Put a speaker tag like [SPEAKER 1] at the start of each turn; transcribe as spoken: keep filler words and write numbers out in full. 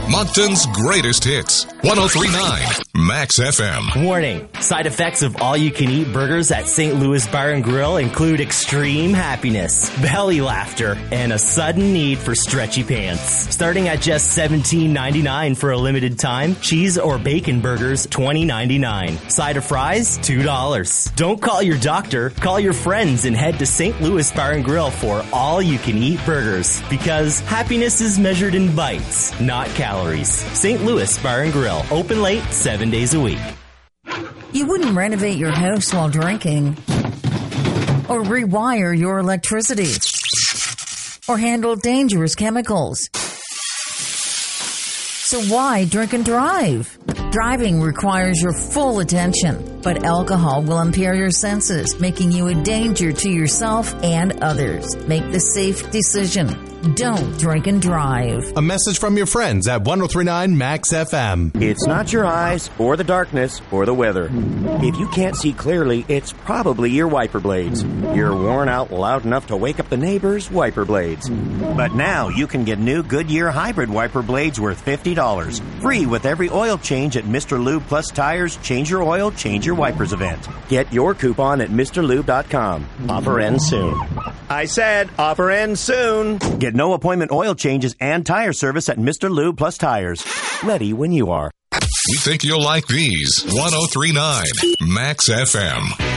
[SPEAKER 1] Moncton's greatest hits. one oh three point nine Max F M.
[SPEAKER 2] Warning. Side effects of all-you-can-eat burgers at Saint Louis Bar and Grill include extreme happiness, belly laughter, and a sudden need for stretchy pants. Starting at just seventeen ninety-nine for a limited time, cheese or bacon burgers twenty ninety-nine. Side of fries two dollars. Don't call your doctor, call your friends and head to Saint Louis Bar and Grill for all-you-can-eat burgers. Because happiness is measured in bites, not calories. Saint Louis Bar and Grill. Open late, seven days a week.
[SPEAKER 3] You wouldn't renovate your house while drinking, or rewire your electricity, or handle dangerous chemicals. So why drink and drive? Driving requires your full attention, but alcohol will impair your senses, making you a danger to yourself and others. Make the safe decision. Don't drink and drive.
[SPEAKER 4] A message from your friends at one oh three point nine Max F M.
[SPEAKER 5] It's not your eyes, or the darkness, or the weather. If you can't see clearly, it's probably your wiper blades. You're worn out loud enough to wake up the neighbors' wiper blades. But now you can get new Goodyear hybrid wiper blades worth fifty dollars. Free with every oil change at Mister Lube Plus Tires Change Your Oil, Change Your Wipers event. Get your coupon at Mr Lube dot com. Offer ends soon. I said offer ends soon. Get no appointment oil changes and tire service at Mister Lube Plus Tires. Ready when you are.
[SPEAKER 1] We think you'll like these. one oh three point nine Max F M.